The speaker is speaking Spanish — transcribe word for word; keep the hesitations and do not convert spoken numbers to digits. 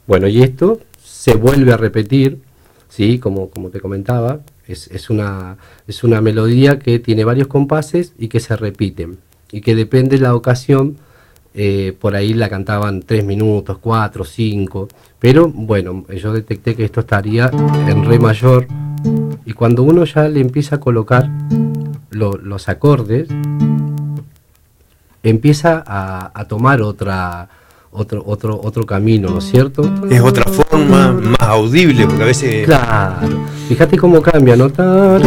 Bueno, y esto se vuelve a repetir, ¿sí? Como, como te comentaba, es, es, una, es una melodía que tiene varios compases y que se repiten, y que depende de la ocasión, eh, por ahí la cantaban tres minutos, cuatro, cinco, pero bueno, yo detecté que esto estaría en re mayor, y cuando uno ya le empieza a colocar lo, los acordes, empieza a, a tomar otra... Otro, otro, otro camino, ¿no es cierto? Es otra forma más audible, porque a veces... Claro, fíjate cómo cambia, ¿no?